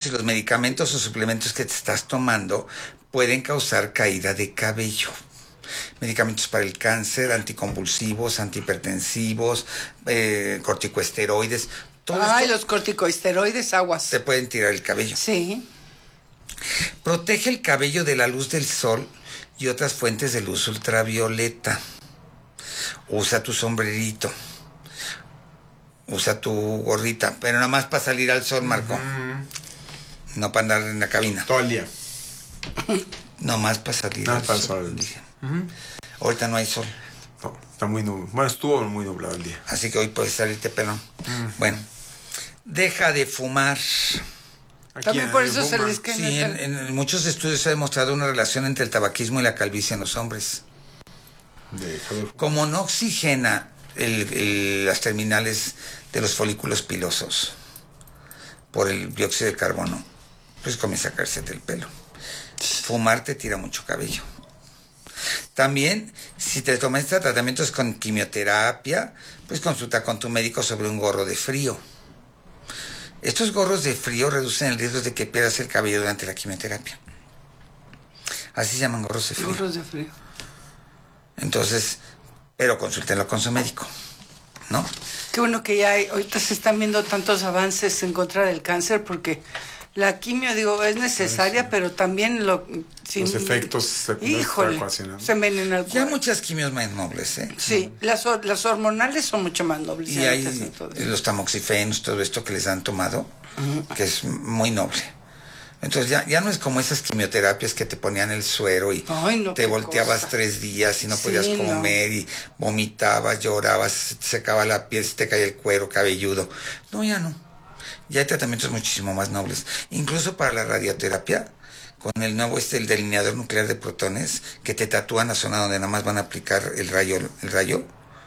y los medicamentos o suplementos que te estás tomando pueden causar caída de cabello. Medicamentos para el cáncer, anticonvulsivos, antihipertensivos, corticosteroides. Los corticosteroides, aguas. Te pueden tirar el cabello. Sí. Protege el cabello de la luz del sol y otras fuentes de luz ultravioleta. Usa tu sombrerito. Usa tu gorrita, pero nada más para salir al sol, Marco. No para andar en la cabina. Todo el día. No más para salir al sol. Ahorita no hay sol. No, está muy nublado. Bueno, estuvo muy nublado el día. Así que hoy puedes salirte pelón. Bueno, deja de fumar. También por eso se les cae. Sí, en muchos estudios se ha demostrado una relación entre el tabaquismo y la calvicie en los hombres. Como no oxigena las terminales de los folículos pilosos por el dióxido de carbono, pues comienza a caerse del pelo. Fumar te tira mucho cabello. También, si te tomas tratamientos con quimioterapia, pues consulta con tu médico sobre un gorro de frío. Estos gorros de frío reducen el riesgo de que pierdas el cabello durante la quimioterapia. Así se llaman gorros de frío. Gorros de frío. Entonces, pero consúltenlo con su médico, ¿no? Qué bueno que ya ahorita se están viendo tantos avances en contra del cáncer, porque la quimio, es necesaria, pero también los efectos secundarios se envenenan al cuerpo. Ya hay muchas quimios más nobles, ¿eh? Sí, las hormonales son mucho más nobles. Y hay los tamoxifenos, todo esto que les han tomado, que es muy noble. Entonces ya no es como esas quimioterapias que te ponían el suero y te volteabas 3 días y no podías comer y vomitabas, llorabas, se te secaba la piel, se te caía el cuero cabelludo. No, ya no. Ya hay tratamientos muchísimo más nobles. Incluso para la radioterapia, con el nuevo el delineador nuclear de protones, que te tatúan la zona donde nada más van a aplicar el rayo,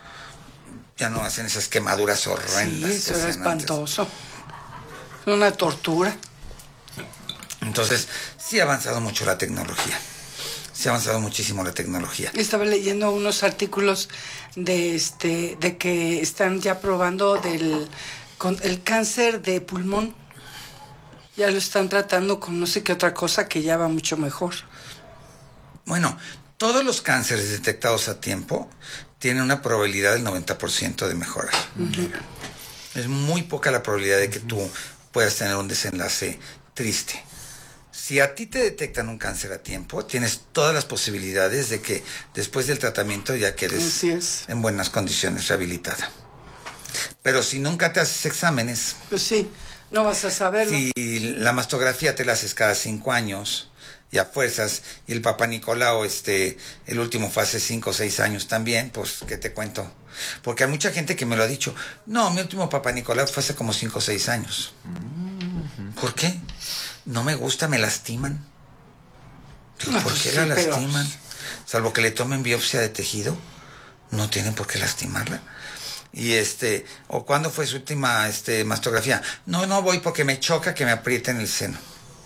ya no hacen esas quemaduras horrendas. Sí, eso era espantoso. Una tortura. Entonces, sí ha avanzado mucho la tecnología. Sí ha avanzado muchísimo la tecnología. Estaba leyendo unos artículos de que están ya probando con el cáncer de pulmón. Ya lo están tratando con no sé qué otra cosa que ya va mucho mejor. Bueno, todos los cánceres detectados a tiempo tienen una probabilidad del 90% de mejorar. Es muy poca la probabilidad de que tú puedas tener un desenlace triste. Si a ti te detectan un cáncer a tiempo, tienes todas las posibilidades de que después del tratamiento ya quedes en buenas condiciones, rehabilitada. Pero si nunca te haces exámenes... Pues sí, no vas a saberlo. Si la mastografía te la haces cada 5 años, y a fuerzas, y el Papá Nicolau, el último fue hace 5 o 6 años también, pues, ¿qué te cuento? Porque hay mucha gente que me lo ha dicho. No, mi último Papá Nicolau fue hace como 5 o 6 años. ¿Por qué? No me gusta, me lastiman. Digo, ¿por qué la lastiman? Salvo que le tomen biopsia de tejido, no tienen por qué lastimarla. Y o ¿cuándo fue su última mastografía? No voy porque me choca que me aprieten el seno.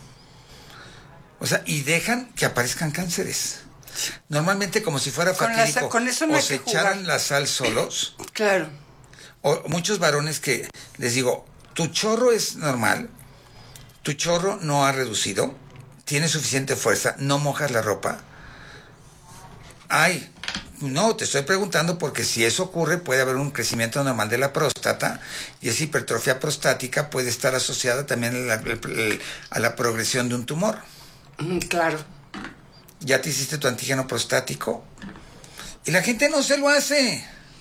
O sea, y dejan que aparezcan cánceres. Normalmente como si fuera fatídico. Con eso no o se echaran la sal solos. Claro. O muchos varones que les digo, tu chorro es normal, tu chorro no ha reducido, tiene suficiente fuerza, no mojas la ropa. Ay, no, te estoy preguntando porque si eso ocurre puede haber un crecimiento normal de la próstata y esa hipertrofia prostática puede estar asociada también a la progresión de un tumor. Claro. ¿Ya te hiciste tu antígeno prostático? Y la gente no se lo hace.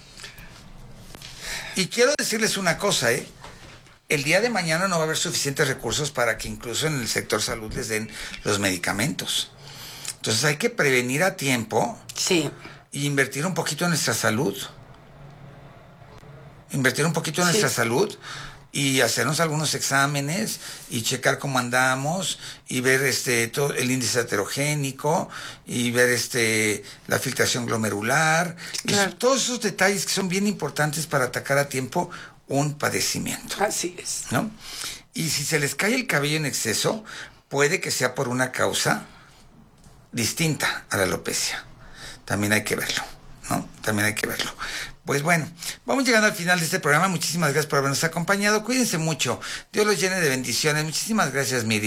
Y quiero decirles una cosa, el día de mañana no va a haber suficientes recursos para que incluso en el sector salud les den los medicamentos. Entonces hay que prevenir a tiempo. Sí. Y invertir un poquito en nuestra salud. Invertir un poquito en nuestra salud y hacernos algunos exámenes y checar cómo andamos y ver todo el índice heterogénico y ver la filtración glomerular. Claro. Y todos esos detalles que son bien importantes para atacar a tiempo un padecimiento. Así es. ¿No? Y si se les cae el cabello en exceso, puede que sea por una causa distinta a la alopecia. También hay que verlo, ¿no? También hay que verlo. Pues bueno, vamos llegando al final de este programa. Muchísimas gracias por habernos acompañado. Cuídense mucho. Dios los llene de bendiciones. Muchísimas gracias, Miri.